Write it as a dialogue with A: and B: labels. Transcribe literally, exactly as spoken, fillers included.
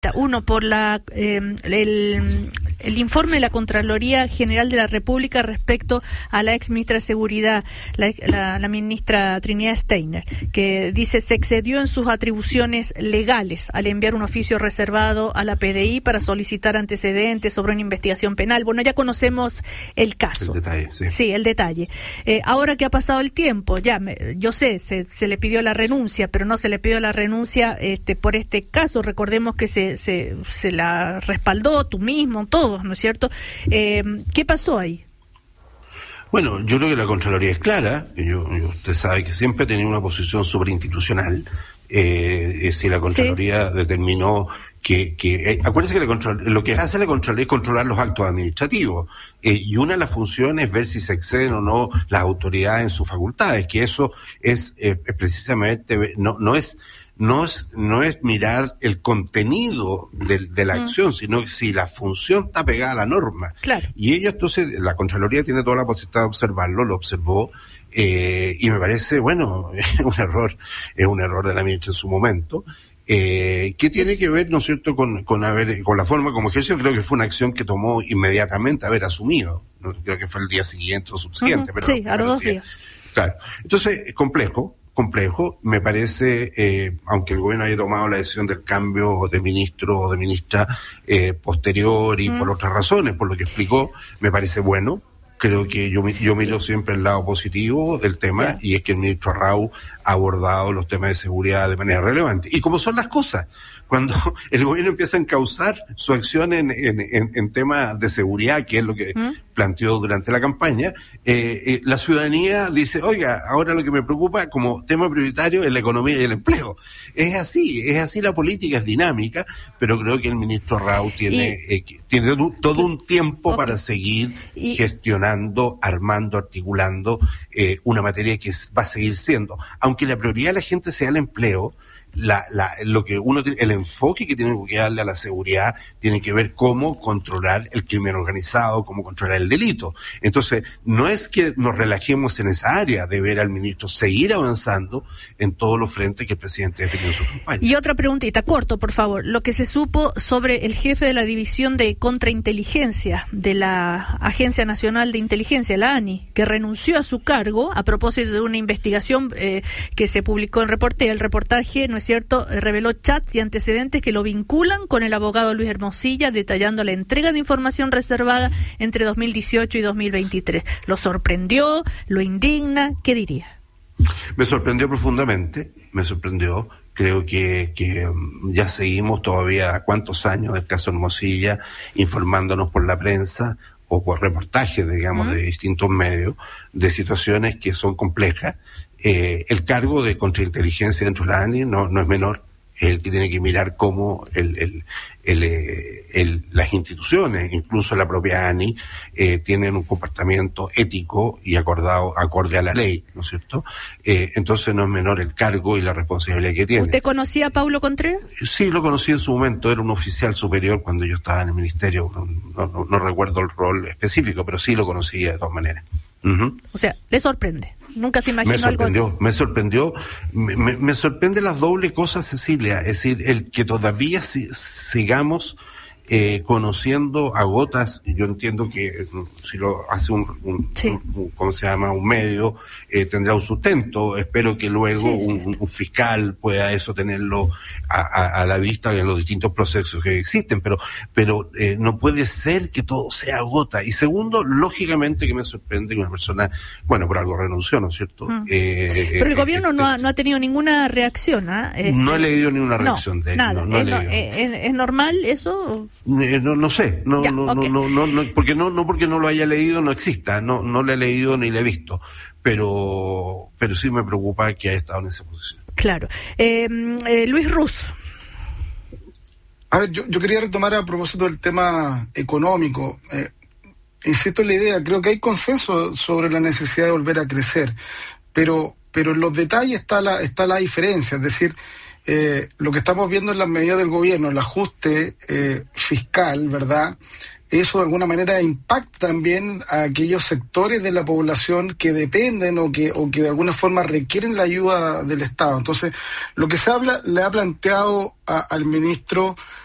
A: aristas. Uno, por la eh, el, el informe de la Contraloría General de la República respecto a la ex ministra de Seguridad, la, la, la ministra Trinidad Steiner, que dice se excedió en sus atribuciones legales al enviar un oficio reservado a la P D I para solicitar antecedentes sobre una investigación penal. Bueno, ya conocemos el caso.
B: El detalle, sí.
A: Sí, el detalle. Eh, ahora que ha pasado el tiempo, ya, me, yo sé, se, se le pidió la renuncia, pero no se le pidió la renuncia este, por este caso. Recordemos que se, se, se la respaldó tú mismo, todos, ¿no es cierto? Eh, ¿Qué pasó ahí?
B: Bueno, yo creo que la Contraloría es clara. Yo, yo, usted sabe que siempre ha tenido una posición superinstitucional. Eh, si la Contraloría sí. determinó que, que eh, acuérdense que la Contral, lo que hace la Contraloría es controlar los actos administrativos, eh, y una de las funciones es ver si se exceden o no las autoridades en sus facultades, que eso es eh, precisamente, no, no es no es no es mirar el contenido de, de la mm. acción, sino que si la función está pegada a la norma.
A: Claro.
B: Y ellos, entonces, la Contraloría tiene toda la posibilidad de observarlo, lo observó, eh, y me parece, bueno, es un error, es un error de la ministra en su momento, eh, que tiene que ver, ¿no es cierto?, con, con haber, con la forma como ejerció. Creo que fue una acción que tomó inmediatamente haber asumido, no creo que fue el día siguiente o subsiguiente, uh-huh. pero
A: sí, a los dos días. días.
B: Claro. Entonces, complejo. complejo, me parece, eh, aunque el gobierno haya tomado la decisión del cambio de ministro o de ministra eh, posterior y mm. por otras razones, por lo que explicó, me parece bueno. Creo que yo, yo miro siempre el lado positivo del tema, yeah. y es que el ministro Arrau ha abordado los temas de seguridad de manera relevante. Y como son las cosas, cuando el gobierno empieza a encauzar su acción en, en, en, en temas de seguridad, que es lo que ¿Mm? planteó durante la campaña, eh, eh, la ciudadanía dice, oiga, ahora lo que me preocupa como tema prioritario es la economía y el empleo. Es así, es así la política, es dinámica, pero creo que el ministro Arrau tiene, y, eh, tiene todo un tiempo okay. para seguir y, gestionando, armando, articulando eh, una materia que va a seguir siendo. Aunque la prioridad de la gente sea el empleo, La, la, lo que uno tiene, el enfoque que tiene que darle a la seguridad tiene que ver cómo controlar el crimen organizado, cómo controlar el delito. Entonces, no es que nos relajemos en esa área de ver al ministro seguir avanzando en todos los frentes que el presidente definió en su campaña.
A: Y otra preguntita, corto, por favor. Lo que se supo sobre el jefe de la División de Contrainteligencia de la Agencia Nacional de Inteligencia, la A N I, que renunció a su cargo a propósito de una investigación eh, que se publicó en Reporte. El reportaje, no es cierto, reveló chats y antecedentes que lo vinculan con el abogado Luis Hermosilla, detallando la entrega de información reservada entre dos mil dieciocho y dos mil veintitrés. ¿Lo sorprendió? ¿Lo indigna? ¿Qué diría?
B: Me sorprendió profundamente, me sorprendió. Creo que, que ya seguimos todavía cuántos años del caso Hermosilla informándonos por la prensa o por reportajes, digamos, ¿Mm? de distintos medios, de situaciones que son complejas. Eh, el cargo de contrainteligencia dentro de la A N I no, no es menor, es el que tiene que mirar cómo el, el, el, el, el, las instituciones, incluso la propia A N I, eh, tienen un comportamiento ético y acordado, acorde a la ley, ¿no es cierto? Eh, entonces no es menor el cargo y la responsabilidad que tiene.
A: ¿Usted conocía a Paulo Contreras?
B: Sí, lo conocí en su momento, era un oficial superior cuando yo estaba en el ministerio, no, no, no, no recuerdo el rol específico, pero sí lo conocía de todas maneras. Uh-huh.
A: O sea, ¿le sorprende? Nunca se imaginó
B: me sorprendió,
A: algo así.
B: Me sorprendió, me, me, me sorprende las dobles cosas, Cecilia, es decir, el que todavía si, sigamos eh, conociendo a gotas. Yo entiendo que si lo hace un, un, sí. un, un ¿cómo se llama? un medio, eh, tendrá un sustento. Espero que luego sí, sí. Un, un fiscal pueda eso tenerlo a, a, a la vista en los distintos procesos que existen, pero pero eh, no puede ser que todo sea gota. Y segundo, lógicamente que me sorprende que una persona, bueno, por algo renunció, ¿no es cierto? Mm. Eh,
A: pero el
B: eh,
A: gobierno
B: eh,
A: no, ha, no ha tenido ninguna reacción, ¿ah? ¿eh?
B: No he leído ninguna reacción
A: no,
B: de él.
A: Nada.
B: No, no
A: ¿Es,
B: he
A: no,
B: leído.
A: ¿es, ¿Es normal eso?
B: Eh, no, no sé, no,
A: ya,
B: no,
A: okay.
B: no, no, no, porque no, no porque no lo haya leído no exista, no, no lo he leído ni lo he visto, pero, pero sí me preocupa que haya estado en esa posición.
A: Claro. Eh, eh, Luis Ruz.
C: A ver, yo, yo quería retomar a propósito del tema económico. Eh, insisto en la idea, creo que hay consenso sobre la necesidad de volver a crecer, pero, pero en los detalles está la, está la diferencia, es decir, Eh, lo que estamos viendo en las medidas del gobierno, el ajuste eh, fiscal, ¿verdad? Eso de alguna manera impacta también a aquellos sectores de la población que dependen o que, o que de alguna forma requieren la ayuda del Estado. Entonces, lo que se habla, le ha planteado a, al ministro